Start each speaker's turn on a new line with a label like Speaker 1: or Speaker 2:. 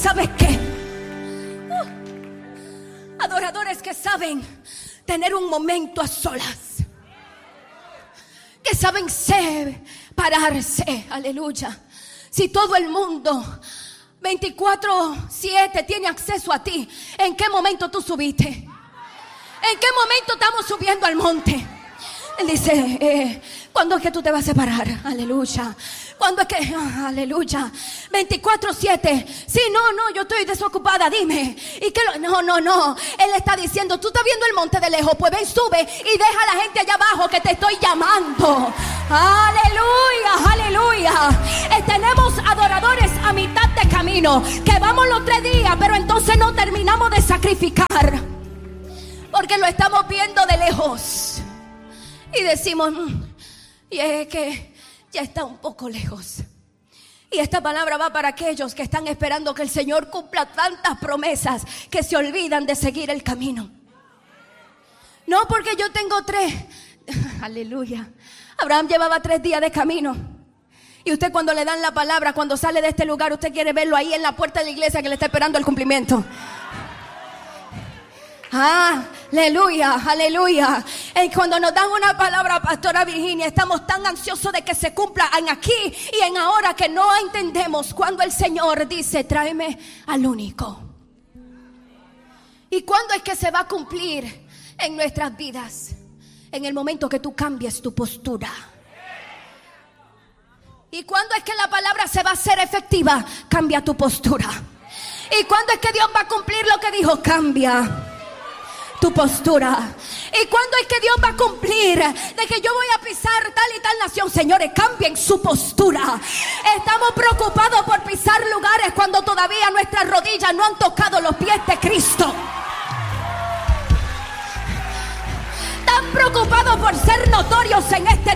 Speaker 1: ¿sabes qué? Adoradores que saben tener un momento a solas, que saben separarse. Aleluya. Si todo el mundo 24/7 tiene acceso a ti, ¿en qué momento tú subiste? ¿En qué momento estamos subiendo al monte? Él dice, ¿cuándo es que tú te vas a separar? Aleluya. ¿Cuándo es que? Aleluya. 24/7. Sí, no, yo estoy desocupada, dime. ¿Y qué? No. Él está diciendo, tú estás viendo el monte de lejos, pues ven, sube y deja a la gente allá abajo que te estoy llamando. Aleluya. Tenemos adoradores a mitad de camino, que vamos los 3 días, pero entonces no terminamos de sacrificar, porque lo estamos viendo de lejos. Y decimos, y es que ya está un poco lejos. Y esta palabra va para aquellos que están esperando que el Señor cumpla tantas promesas, que se olvidan de seguir el camino. No, porque yo tengo 3. Aleluya. Abraham llevaba 3 días de camino. Y usted, cuando le dan la palabra, cuando sale de este lugar, usted quiere verlo ahí en la puerta de la iglesia, que le está esperando el cumplimiento. Aleluya. Cuando nos dan una palabra, Pastora Virginia, estamos tan ansiosos de que se cumpla en aquí y en ahora, que no entendemos cuando el Señor dice, tráeme al único. ¿Y cuándo es que se va a cumplir en nuestras vidas? En el momento que tú cambies tu postura. ¿Y cuándo es que la palabra se va a hacer efectiva? Cambia tu postura. ¿Y cuándo es que Dios va a cumplir lo que dijo? Cambia tu postura. ¿Y cuándo es que Dios va a cumplir de que yo voy a pisar tal y tal nación? Señores, cambien su postura. Estamos preocupados por pisar lugares cuando todavía nuestras rodillas no han tocado los pies de Cristo. Tan preocupados por ser notorios en este